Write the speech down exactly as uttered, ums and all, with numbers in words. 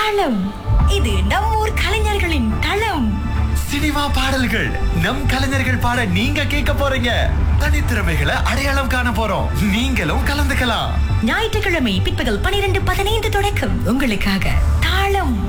தாளம். இது நம் ஊர் கலைஞர்களின் களம். சினிமா பாடல்கள், நம் கலைஞர்கள் பாட நீங்க கேட்க போறீங்க. தனித்திறமைகளை அடையாளம் காண போறோம். நீங்களும் கலந்துக்கலாம். ஞாயிற்றுக்கிழமை பிற்பகல் பனிரெண்டு பதினைந்து தொடக்கம் உங்களுக்காக தாளம்.